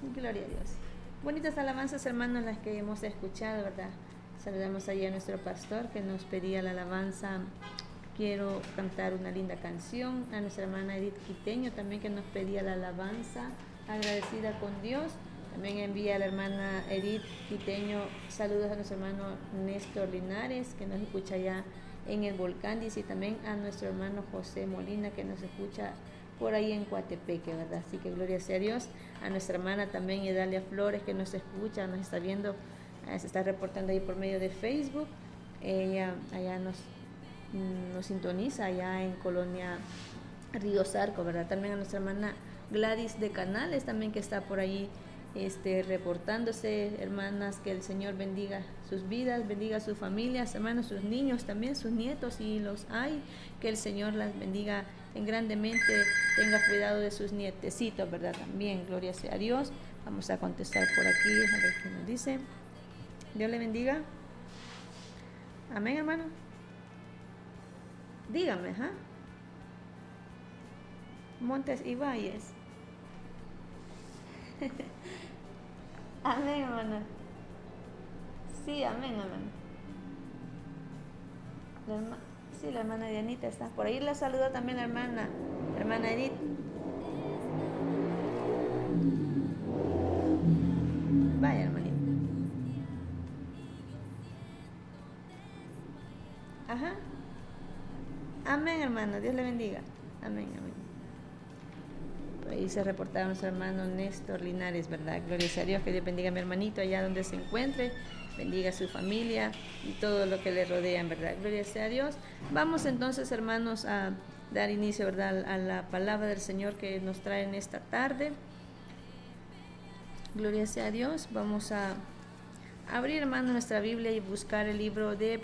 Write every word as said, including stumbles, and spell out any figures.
Gloria a Dios. Bonitas alabanzas, hermanos, las que hemos escuchado, ¿verdad? Saludamos ahí a nuestro pastor que nos pedía la alabanza. Quiero cantar una linda canción. A nuestra hermana Edith Quiteño también, que nos pedía la alabanza, agradecida con Dios. También envía a la hermana Edith Quiteño saludos a nuestro hermano Néstor Linares, que nos escucha allá en el Volcán, y también a nuestro hermano José Molina, que nos escucha por ahí en Coatepeque, ¿verdad? Así que gloria sea a Dios. A nuestra hermana también Idalia Flores, que nos escucha, nos está viendo, se está reportando ahí por medio de Facebook. Ella allá nos, nos sintoniza allá en Colonia Río Zarco, ¿verdad? También a nuestra hermana Gladys de Canales, también, que está por ahí este, reportándose. Hermanas, que el Señor bendiga sus vidas, bendiga sus familias, hermanos, sus niños también, sus nietos, si los hay, que el Señor las bendiga en grandemente, tenga cuidado de sus nietecitos, ¿verdad? También, gloria sea a Dios. Vamos a contestar por aquí, a ver qué nos dice. Dios le bendiga. Amén, hermano. Dígame, ¿ah? Montes y valles. Amén, hermana. Sí, amén, amén. La herma, sí, la hermana Dianita está por ahí. La saluda también la hermana, la hermana Edith. Vaya, hermanita. Ajá. Amén, hermano. Dios le bendiga. Amén, amén. Por ahí se reportaba nuestro hermano Néstor Linares, ¿verdad? Gloria a Dios, que Dios bendiga a mi hermanito allá donde se encuentre, bendiga a su familia y todo lo que le rodea, ¿verdad? Gloria sea a Dios. Vamos entonces, hermanos, a dar inicio, ¿verdad?, a la palabra del Señor que nos trae en esta tarde. Gloria sea a Dios. Vamos a abrir, hermano, nuestra Biblia y buscar el libro de